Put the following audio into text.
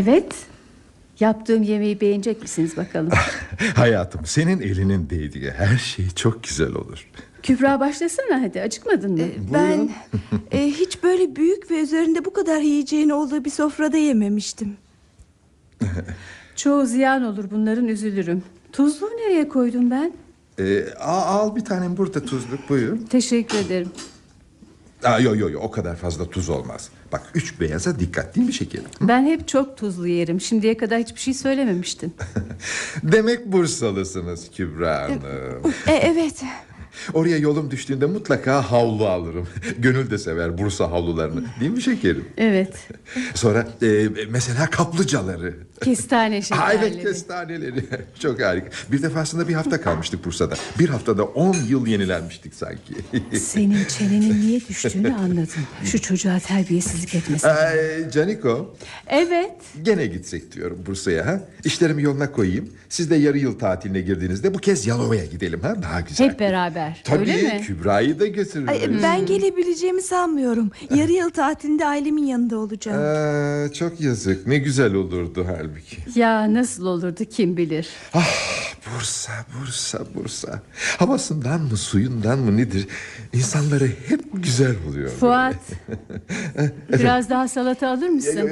Evet. Yaptığım yemeği beğenecek misiniz bakalım? Hayatım, senin elinin değdiği her şey çok güzel olur. Kübra başlasana hadi, acıkmadın mı? Ben hiç böyle büyük ve üzerinde bu kadar yiyeceğin olduğu bir sofrada yememiştim. Çoğu ziyan olur, bunların üzülürüm. Tuzluğu nereye koydum ben? Al bir tane burada tuzluk, buyur. Teşekkür ederim. Yo, o kadar fazla tuz olmaz. Bak, 3 beyaza dikkat, değil mi şekerim? Ben hep çok tuzlu yerim. Şimdiye kadar hiçbir şey söylememiştin. Demek Bursalısınız Kübra Hanım. Evet. Oraya yolum düştüğünde mutlaka havlu alırım. Gönül de sever Bursa havlularını, değil mi şekerim? Evet. Sonra mesela kaplıcaları. Kestane şekerleri. Evet, kestaneleri. Çok harika. Bir defasında bir hafta kalmıştık Bursa'da. Bir haftada 10 yıl yenilenmiştik sanki. Senin çenenin niye düştüğünü anladım. Şu çocuğa terbiyesizlik etmesin. Caniko. Evet. Gene gitsek diyorum Bursa'ya, ha? İşlerimi yoluna koyayım. Siz de yarı yıl tatiline girdiğinizde bu kez Yalova'ya gidelim, ha? Daha güzel. Hep beraber. Tabii, öyle mi? Kübra'yı da götürürüz. Ben gelebileceğimi sanmıyorum. Yarı yıl tatilinde ailemin yanında olacağım. Çok yazık. Ne güzel olurdu halbuki. Ya nasıl olurdu kim bilir. Bursa. Havasından mı, suyundan mı nedir? İnsanları hep güzel buluyor. Fuat. Biraz daha salata alır mısın?